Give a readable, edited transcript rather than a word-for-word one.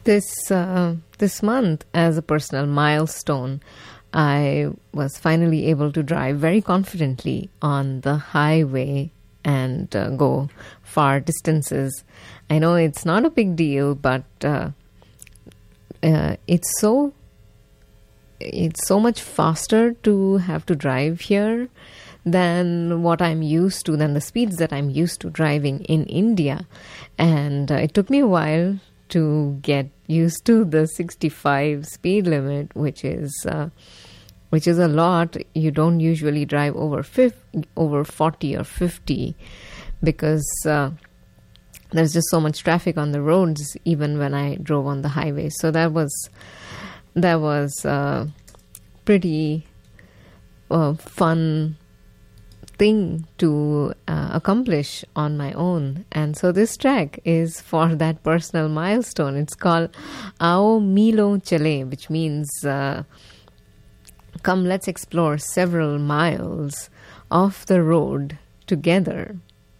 This month, as a personal milestone, I was finally able to drive very confidently on the highway and go far distances. I know it's not a big deal, but it's so much faster to have to drive here than what I'm used to, than the speeds that I'm used to driving in India. And it took me a while to get used to the 65 speed limit, which is a lot. You don't usually drive over 40 or 50 because there's just so much traffic on the roads, even when I drove on the highway. So that was pretty fun thing to accomplish on my own. And so this track is for that personal milestone. It's called Ao Milo Chale, which means come, let's explore several miles of the road together.